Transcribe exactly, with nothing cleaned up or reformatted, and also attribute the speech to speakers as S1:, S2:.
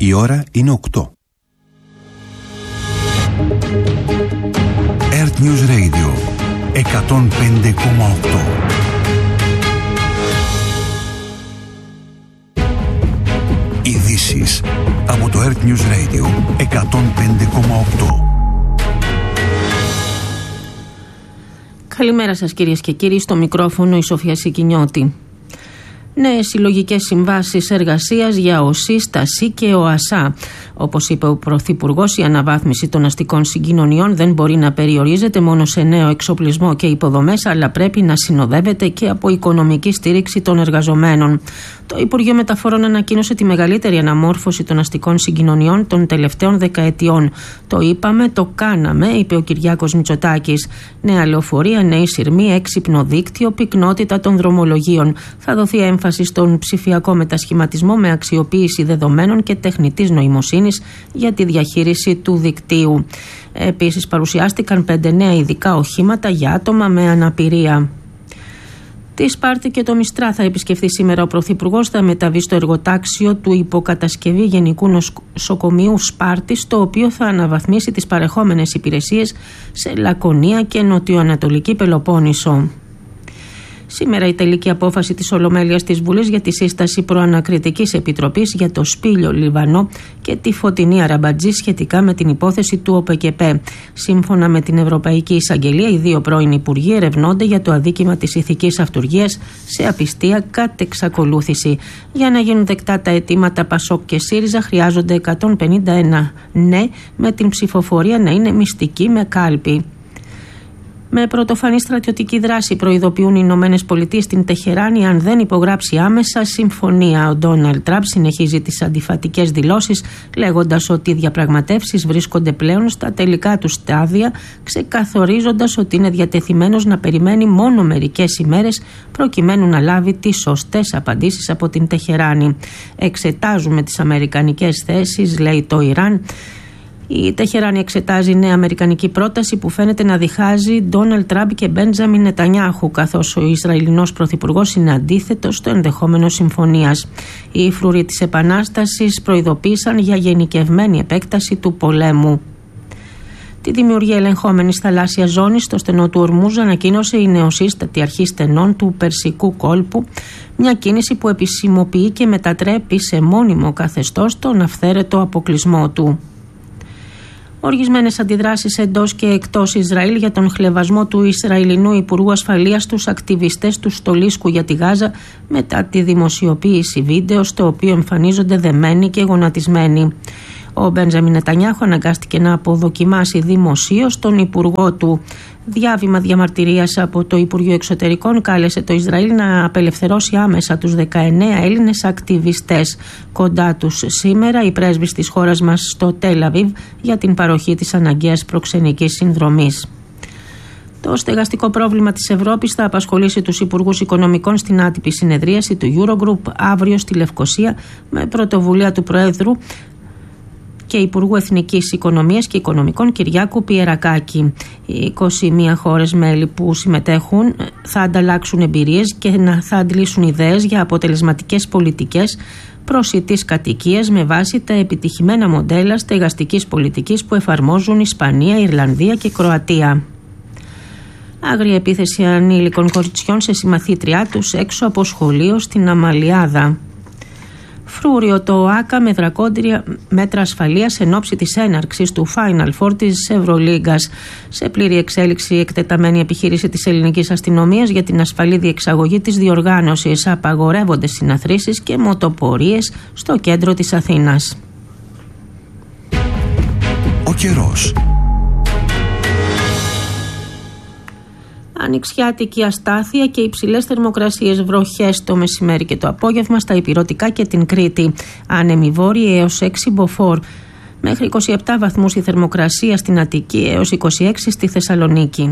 S1: Η ώρα είναι οκτώ. Earth News Radio εκατόν πέντε κόμμα οκτώ. Ειδήσεις από το Earth News Radio εκατόν πέντε κόμμα οκτώ.
S2: Καλημέρα σας κυρίες και κύριοι, στο μικρόφωνο η Σοφία Σικινιώτη. Νέες συλλογικές συμβάσεις εργασίας για ΟΣΥ, ΣΤΑΣΥ και ΟΑΣΑ. Όπως είπε ο Πρωθυπουργός, η αναβάθμιση των αστικών συγκοινωνιών δεν μπορεί να περιορίζεται μόνο σε νέο εξοπλισμό και υποδομές, αλλά πρέπει να συνοδεύεται και από οικονομική στήριξη των εργαζομένων. Το Υπουργείο Μεταφορών ανακοίνωσε τη μεγαλύτερη αναμόρφωση των αστικών συγκοινωνιών των τελευταίων δεκαετιών. Το είπαμε, το κάναμε, είπε ο Κυριάκος Μητσοτάκης. Νέα λεωφορεία, νέοι σειρμοί, έξυπνο δίκτυο, πυκνότητα των δρομολογίων. Θα δοθεί έμφαση στον ψηφιακό μετασχηματισμό με αξιοποίηση δεδομένων και τεχνητής νοημοσύνης για τη διαχείριση του δικτύου. Επίσης, παρουσιάστηκαν πέντε νέα ειδικά οχήματα για άτομα με αναπηρία. Τη Σπάρτη και το Μιστρά θα επισκεφθεί σήμερα ο Πρωθυπουργός. Θα μεταβεί στο εργοτάξιο του υποκατασκευή Γενικού Νοσοκομείου Σπάρτης, το οποίο θα αναβαθμίσει τις παρεχόμενες υπηρεσίες σε Λακωνία και Νοτιοανατολική Πελοπόννησο. Σήμερα η τελική απόφαση της Ολομέλειας της Βουλής για τη σύσταση προανακριτικής επιτροπής για το Σπήλιο Λιβανό και τη Φωτεινή Αραμπατζή σχετικά με την υπόθεση του ΟΠΕΚΕΠΕ. Σύμφωνα με την Ευρωπαϊκή Εισαγγελία, οι δύο πρώην υπουργοί ερευνώνται για το αδίκημα της ηθικής αυτουργίας σε απιστία κατ' εξακολούθηση. Για να γίνουν δεκτά τα αιτήματα Πασόκ και ΣΥΡΙΖΑ χρειάζονται εκατόν πενήντα ένα ναι, με την ψηφοφορία να είναι μυστική με κάλπη. Με πρωτοφανή στρατιωτική δράση προειδοποιούν οι Ηνωμένες Πολιτείες στην Τεχεράνη αν δεν υπογράψει άμεσα συμφωνία. Ο Ντόναλντ Τραμπ συνεχίζει τις αντιφατικές δηλώσεις, λέγοντας ότι οι διαπραγματεύσεις βρίσκονται πλέον στα τελικά του στάδια, ξεκαθορίζοντας ότι είναι διατεθειμένος να περιμένει μόνο μερικές ημέρες προκειμένου να λάβει τις σωστές απαντήσεις από την Τεχεράνη. Εξετάζουμε τις αμερικανικές θέσεις, λέει το Ιράν. Η Τεχεράνη εξετάζει νέα αμερικανική πρόταση που φαίνεται να διχάζει Ντόναλντ Τραμπ και Μπέντζαμιν Νετανιάχου, καθώς ο Ισραηλινός πρωθυπουργός είναι αντίθετος στο ενδεχόμενο συμφωνίας. Οι φρουροί της Επανάστασης προειδοποίησαν για γενικευμένη επέκταση του πολέμου. Τη δημιουργία ελεγχόμενης θαλάσσιας ζώνης στο στενό του Ορμούζ ανακοίνωσε η νεοσύστατη αρχή στενών του Περσικού κόλπου, μια κίνηση που επισημοποιεί και μετατρέπει σε μόνιμο καθεστώς τον αυθαίρετο αποκλεισμό του. Οργισμένες αντιδράσεις εντός και εκτός Ισραήλ για τον χλευασμό του Ισραηλινού Υπουργού Ασφαλείας στους ακτιβιστές του Στολίσκου για τη Γάζα μετά τη δημοσιοποίηση βίντεο στο οποίο εμφανίζονται δεμένοι και γονατισμένοι. Ο Μπέντζαμιν Νετανιάχου αναγκάστηκε να αποδοκιμάσει δημοσίως τον υπουργό του. Διάβημα διαμαρτυρίας από το Υπουργείο Εξωτερικών κάλεσε το Ισραήλ να απελευθερώσει άμεσα τους δεκαεννέα Έλληνες ακτιβιστές. Κοντά τους σήμερα οι πρέσβεις της χώρας μας στο Τελ Αβίβ για την παροχή της αναγκαίας προξενικής συνδρομής. Το στεγαστικό πρόβλημα της Ευρώπης θα απασχολήσει τους υπουργούς οικονομικών στην άτυπη συνεδρίαση του Eurogroup αύριο στη Λευκοσία με πρωτοβουλία του Προέδρου και Υπουργού Εθνικής Οικονομίας και Οικονομικών Κυριάκου Πιερακάκη. Οι είκοσι μία χώρες μέλη που συμμετέχουν θα ανταλλάξουν εμπειρίες και θα αντλήσουν ιδέες για αποτελεσματικές πολιτικές προσιτής κατοικίας με βάση τα επιτυχημένα μοντέλα στεγαστικής πολιτικής που εφαρμόζουν Ισπανία, Ιρλανδία και Κροατία. Άγρια επίθεση ανήλικων κοριτσιών σε συμμαθήτριά τους έξω από σχολείο στην Αμαλιάδα. Φρούριο το ΟΑΚΑ με δρακόντια μέτρα ασφαλείας εν ώψη της έναρξης του Final Four της Ευρωλίγκας. Σε πλήρη εξέλιξη εκτεταμένη επιχείρηση της ελληνικής αστυνομίας για την ασφαλή διεξαγωγή της διοργάνωσης. Απαγορεύονται συναθρήσεις και μοτοπορίες στο κέντρο της Αθήνας.
S1: Ο καιρός.
S2: Ανοιξιάτικη αστάθεια και υψηλές θερμοκρασίες, βροχές το μεσημέρι και το απόγευμα στα Ηπειρωτικά και την Κρήτη. Άνεμοι βόρειοι έως έξι μποφόρ. Μέχρι είκοσι επτά βαθμούς η θερμοκρασία στην Αττική έως είκοσι έξι στη Θεσσαλονίκη.